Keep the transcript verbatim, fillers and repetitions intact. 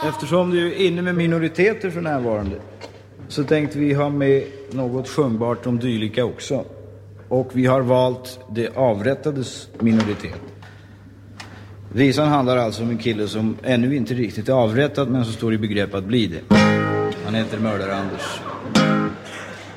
Eftersom du är inne med minoriteter för närvarande så tänkte vi ha med något sjungbart om dylika också. Och vi har valt det avrättades minoritet. Visan handlar alltså om en kille som ännu inte riktigt är avrättad men som står i begrepp att bli det. Han heter Mördar Anders.